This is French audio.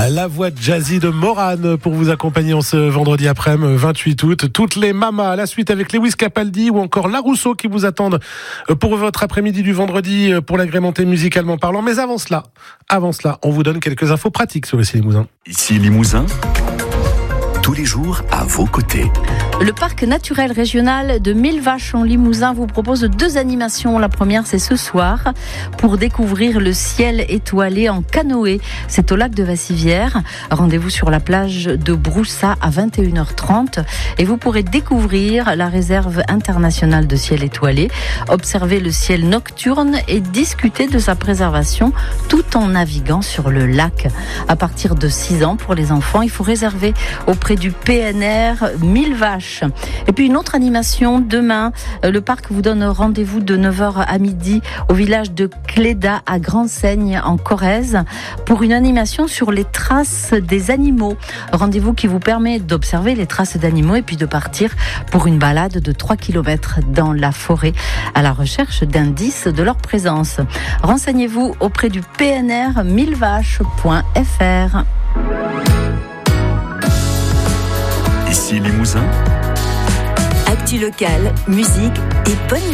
La voix jazzy de Morane pour vous accompagner en ce vendredi après-midi 28 août. Toutes les mamas à la suite avec Lewis Capaldi ou encore La Rousseau qui vous attendent pour votre après-midi du vendredi pour l'agrémenter musicalement parlant. Mais avant cela, on vous donne quelques infos pratiques sur ici Limousin. Ici Limousin, tous les jours à vos côtés. Le parc naturel régional de Millevaches en Limousin vous propose 2 animations. La première, c'est ce soir pour découvrir le ciel étoilé en canoë. C'est au lac de Vassivière. Rendez-vous sur la plage de Broussat à 21h30 et vous pourrez découvrir la réserve internationale de ciel étoilé, observer le ciel nocturne et discuter de sa préservation tout en naviguant sur le lac. À partir de 6 ans pour les enfants, il faut réserver auprès du PNR Millevaches. Et puis une autre animation demain, le parc vous donne rendez-vous de 9h à midi au village de Cléda à Grand-Seigne en Corrèze pour une animation sur les traces des animaux. Rendez-vous qui vous permet d'observer les traces d'animaux et puis de partir pour une balade de 3 km dans la forêt à la recherche d'indices de leur présence. Renseignez-vous auprès du PNR millevaches.fr. Ici Limousin. Actu locale, musique et bonne